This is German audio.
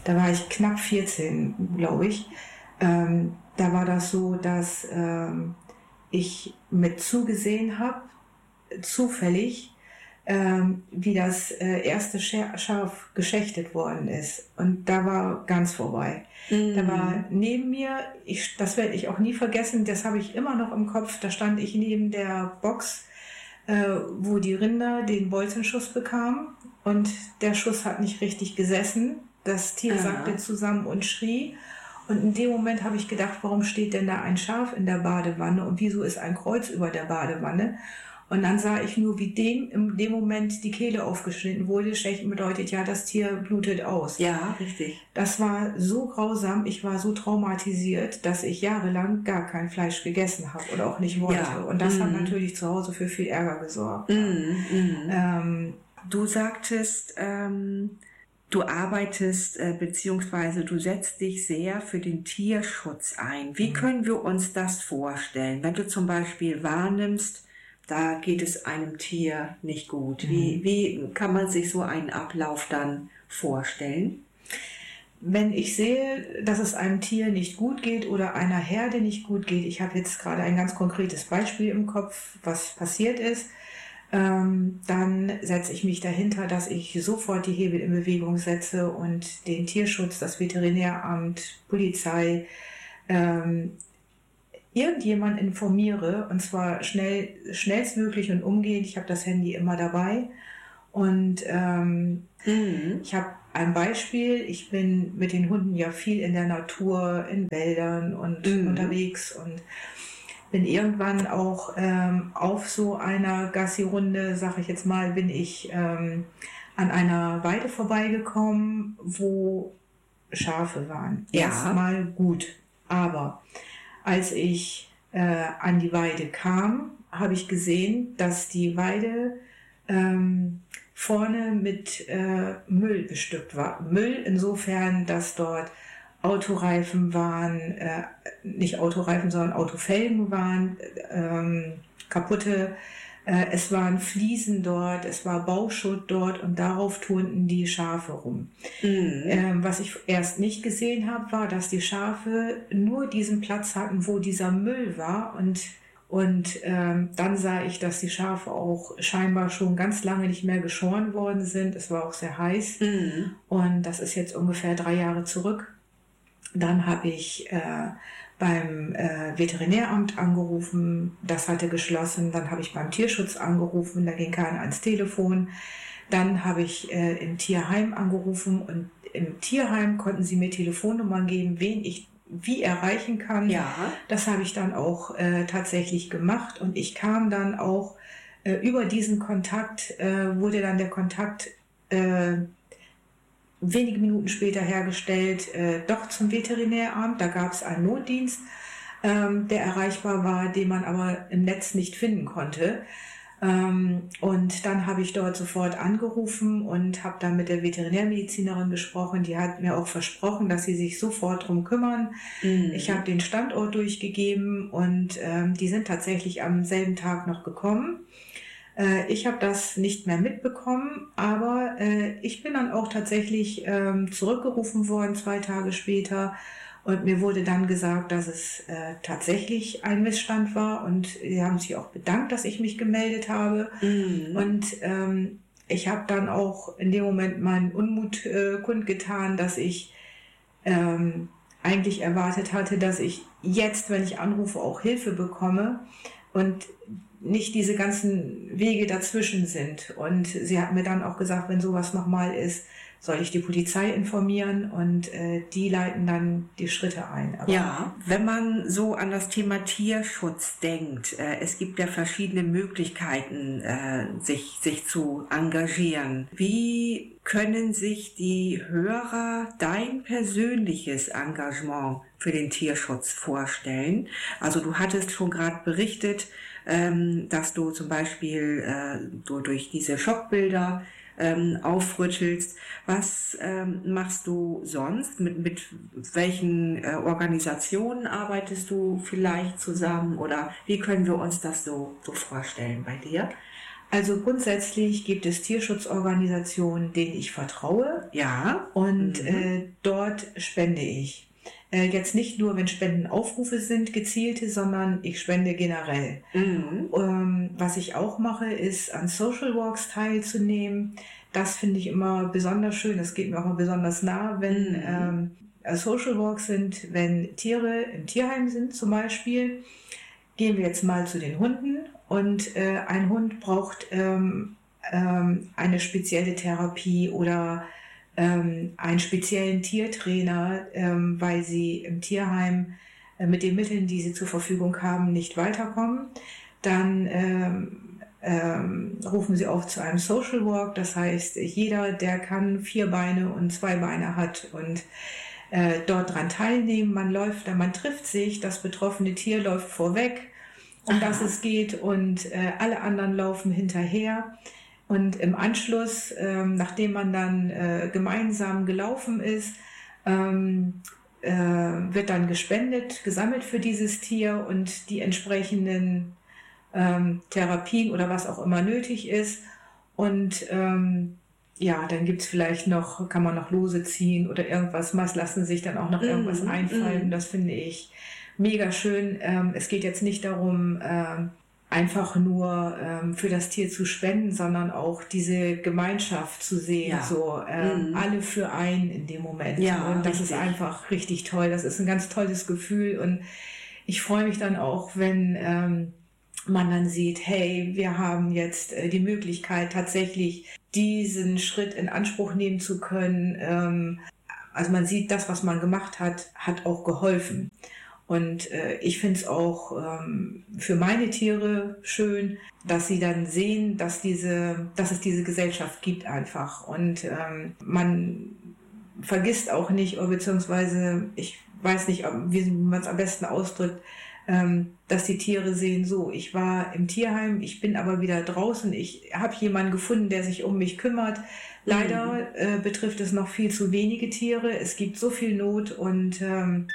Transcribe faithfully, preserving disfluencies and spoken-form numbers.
da war ich knapp vierzehn, glaube ich. Ähm, da war das so, dass ähm, ich mit zugesehen habe, zufällig, ähm, wie das äh, erste Schaf geschächtet worden ist. Und da war ganz vorbei. Mm. Da war neben mir, ich, das werde ich auch nie vergessen, das habe ich immer noch im Kopf, da stand ich neben der Box, äh, wo die Rinder den Bolzenschuss bekamen. Und der Schuss hat nicht richtig gesessen. Das Tier ah. sackte zusammen und schrie. Und in dem Moment habe ich gedacht, warum steht denn da ein Schaf in der Badewanne und wieso ist ein Kreuz über der Badewanne? Und dann sah ich nur, wie dem in dem Moment die Kehle aufgeschnitten wurde. Stechen bedeutet ja, das Tier blutet aus. Ja, richtig. Das war so grausam, ich war so traumatisiert, dass ich jahrelang gar kein Fleisch gegessen habe oder auch nicht wollte. Ja. Und das mm. hat natürlich zu Hause für viel Ärger gesorgt. Mm, mm. Ähm, du sagtest, ähm, du arbeitest äh, beziehungsweise du setzt dich sehr für den Tierschutz ein. Wie mm. können wir uns das vorstellen? Wenn du zum Beispiel wahrnimmst, da geht es einem Tier nicht gut. Wie, mhm. wie kann man sich so einen Ablauf dann vorstellen? Wenn ich sehe, dass es einem Tier nicht gut geht oder einer Herde nicht gut geht, ich habe jetzt gerade ein ganz konkretes Beispiel im Kopf, was passiert ist, ähm, dann setze ich mich dahinter, dass ich sofort die Hebel in Bewegung setze und den Tierschutz, das Veterinäramt, Polizei, ähm, irgendjemand informiere, und zwar schnell, schnellstmöglich und umgehend. Ich habe das Handy immer dabei. Und ähm, mhm. ich habe ein Beispiel. Ich bin mit den Hunden ja viel in der Natur, in Wäldern und mhm. unterwegs und bin irgendwann auch ähm, auf so einer Gassi-Runde, sag ich jetzt mal, bin ich ähm, an einer Weide vorbeigekommen, wo Schafe waren. Ja. Erstmal gut, aber als ich äh, an die Weide kam, habe ich gesehen, dass die Weide ähm, vorne mit äh, Müll bestückt war. Müll insofern, dass dort Autoreifen waren, äh, nicht Autoreifen, sondern Autofelgen waren, ähm, kaputte. Äh, es waren Fliesen dort, es war Bauschutt dort und darauf turnten die Schafe rum. Mhm. Ähm, was ich erst nicht gesehen habe, war, dass die Schafe nur diesen Platz hatten, wo dieser Müll war und Und ähm, dann sah ich, dass die Schafe auch scheinbar schon ganz lange nicht mehr geschoren worden sind. Es war auch sehr heiß. Mhm. Und das ist jetzt ungefähr drei Jahre zurück. Dann habe ich äh, beim äh, Veterinäramt angerufen. Das hatte geschlossen. Dann habe ich beim Tierschutz angerufen. Da ging keiner ans Telefon. Dann habe ich äh, im Tierheim angerufen. Und im Tierheim konnten sie mir Telefonnummern geben, wen ich wie erreichen kann. Ja. Das habe ich dann auch äh, tatsächlich gemacht und ich kam dann auch äh, über diesen Kontakt, äh, wurde dann der Kontakt äh, wenige Minuten später hergestellt, äh, doch zum Veterinäramt. Da gab es einen Notdienst, ähm, der erreichbar war, den man aber im Netz nicht finden konnte. Ähm, und dann habe ich dort sofort angerufen und habe dann mit der Veterinärmedizinerin gesprochen. Die hat mir auch versprochen, dass sie sich sofort drum kümmern. Mhm. Ich habe den Standort durchgegeben und ähm, die sind tatsächlich am selben Tag noch gekommen. Äh, ich habe das nicht mehr mitbekommen, aber äh, ich bin dann auch tatsächlich ähm, zurückgerufen worden, zwei Tage später. Und mir wurde dann gesagt, dass es äh, tatsächlich ein Missstand war und sie haben sich auch bedankt, dass ich mich gemeldet habe. Mhm. Und ähm, ich habe dann auch in dem Moment meinen Unmut äh, kundgetan, dass ich ähm, eigentlich erwartet hatte, dass ich jetzt, wenn ich anrufe, auch Hilfe bekomme und nicht diese ganzen Wege dazwischen sind. Und sie hat mir dann auch gesagt, wenn sowas nochmal ist, soll ich die Polizei informieren und äh, die leiten dann die Schritte ein. Aber ja, wenn man so an das Thema Tierschutz denkt, äh, es gibt ja verschiedene Möglichkeiten, äh, sich, sich zu engagieren. Wie können sich die Hörer dein persönliches Engagement für den Tierschutz vorstellen? Also du hattest schon gerade berichtet, ähm, dass du zum Beispiel äh, du durch diese Schockbilder Ähm, aufrüttelst. Was ähm, machst du sonst? Mit, mit welchen äh, Organisationen arbeitest du vielleicht zusammen? Oder wie können wir uns das so, so vorstellen bei dir? Also grundsätzlich gibt es Tierschutzorganisationen, denen ich vertraue. Ja. Und Mhm. äh, dort spende ich. Äh, jetzt nicht nur, wenn Spendenaufrufe sind, gezielte, sondern ich spende generell. Mhm. Ähm, was ich auch mache, ist an Social Walks teilzunehmen. Das finde ich immer besonders schön. Das geht mir auch immer besonders nah, wenn Mhm. ähm, Social Walks sind, wenn Tiere im Tierheim sind zum Beispiel. Gehen wir jetzt mal zu den Hunden und äh, ein Hund braucht ähm, ähm, eine spezielle Therapie oder ähm, einen speziellen Tiertrainer, ähm, weil sie im Tierheim äh, mit den Mitteln, die sie zur Verfügung haben, nicht weiterkommen. Dann ähm, ähm, rufen sie auf zu einem Social Walk. Das heißt, jeder, der kann, vier Beine und zwei Beine hat und äh, dort dran teilnehmen. Man läuft, man trifft sich, das betroffene Tier läuft vorweg, um Aha. das es geht, und äh, alle anderen laufen hinterher. Und im Anschluss, ähm, nachdem man dann äh, gemeinsam gelaufen ist, ähm, äh, wird dann gespendet, gesammelt für dieses Tier, und die entsprechenden ähm, Therapien oder was auch immer nötig ist. Und ähm, ja, dann gibt es vielleicht noch, kann man noch Lose ziehen oder irgendwas, was lassen sich dann auch noch irgendwas Mhm. einfallen. Mhm. Das finde ich mega schön. Ähm, es geht jetzt nicht darum, ähm, einfach nur ähm, für das Tier zu spenden, sondern auch diese Gemeinschaft zu sehen, Ja. so ähm, Mhm. alle für einen in dem Moment. Ja, und das richtig. ist einfach richtig toll. Das ist ein ganz tolles Gefühl, und ich freue mich dann auch, wenn ähm, man dann sieht, hey, wir haben jetzt äh, die Möglichkeit, tatsächlich diesen Schritt in Anspruch nehmen zu können. Ähm, also man sieht, das, was man gemacht hat, hat auch geholfen. Und äh, ich finde es auch ähm, für meine Tiere schön, dass sie dann sehen, dass, diese, dass es diese Gesellschaft gibt einfach. Und ähm, man vergisst auch nicht, oder beziehungsweise ich weiß nicht, wie man es am besten ausdrückt, ähm, dass die Tiere sehen, so, ich war im Tierheim, ich bin aber wieder draußen, ich habe jemanden gefunden, der sich um mich kümmert. Leider äh, betrifft es noch viel zu wenige Tiere, es gibt so viel Not, und ähm,